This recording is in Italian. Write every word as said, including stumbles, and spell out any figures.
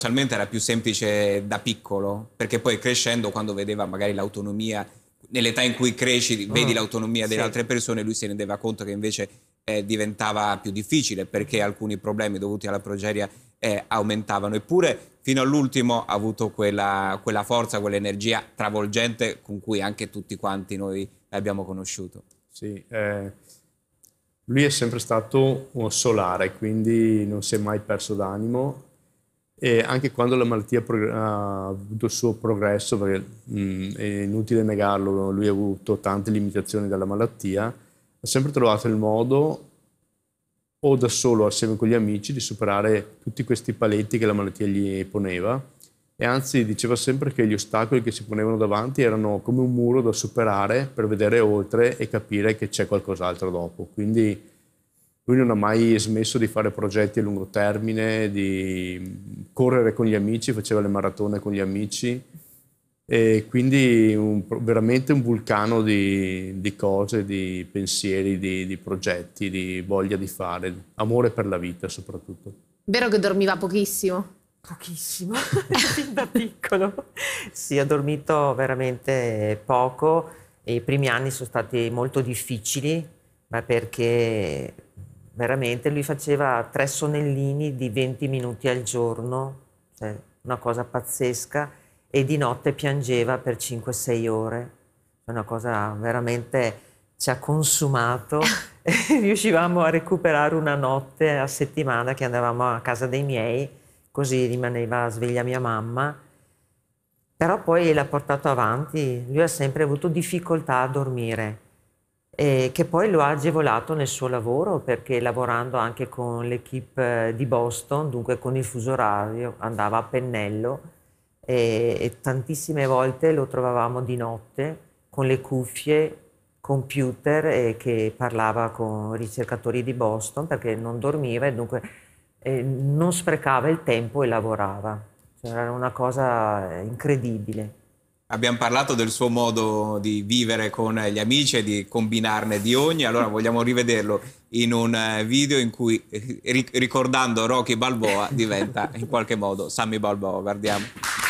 Socialmente era più semplice da piccolo, perché poi crescendo, quando vedeva magari l'autonomia, nell'età in cui cresci, vedi Mm, l'autonomia delle sì. altre persone, lui si rendeva conto che invece eh, diventava più difficile perché alcuni problemi dovuti alla progeria eh, aumentavano. Eppure fino all'ultimo ha avuto quella, quella forza, quell'energia travolgente con cui anche tutti quanti noi l'abbiamo conosciuto. Sì, eh, lui è sempre stato un solare, quindi non si è mai perso d'animo. E anche quando la malattia ha avuto il suo progresso, perché mh, è inutile negarlo, lui ha avuto tante limitazioni dalla malattia, ha sempre trovato il modo, o da solo assieme con gli amici, di superare tutti questi paletti che la malattia gli poneva. E anzi diceva sempre che gli ostacoli che si ponevano davanti erano come un muro da superare per vedere oltre e capire che c'è qualcos'altro dopo. Quindi lui non ha mai smesso di fare progetti a lungo termine, di correre con gli amici, faceva le maratone con gli amici, e quindi un, veramente un vulcano di, di cose, di pensieri, di, di progetti, di voglia di fare, amore per la vita soprattutto. Vero che dormiva pochissimo? Pochissimo, fin da piccolo. Sì, ho dormito veramente poco e i primi anni sono stati molto difficili, ma perché veramente lui faceva tre sonnellini di venti minuti al giorno, cioè una cosa pazzesca, e di notte piangeva per cinque sei ore. Una cosa veramente ci ha consumato. E riuscivamo a recuperare una notte a settimana che andavamo a casa dei miei, così rimaneva sveglia mia mamma. Però poi l'ha portato avanti, lui ha sempre avuto difficoltà a dormire, e che poi lo ha agevolato nel suo lavoro, perché lavorando anche con l'equipe di Boston, dunque con il fuso orario, andava a pennello e, e tantissime volte lo trovavamo di notte con le cuffie, computer, e che parlava con ricercatori di Boston perché non dormiva e dunque eh, non sprecava il tempo e lavorava. Cioè, era una cosa incredibile. Abbiamo parlato del suo modo di vivere con gli amici e di combinarne di ogni, allora vogliamo rivederlo in un video in cui, ricordando Rocky Balboa, diventa in qualche modo Sammy Balboa. Guardiamo.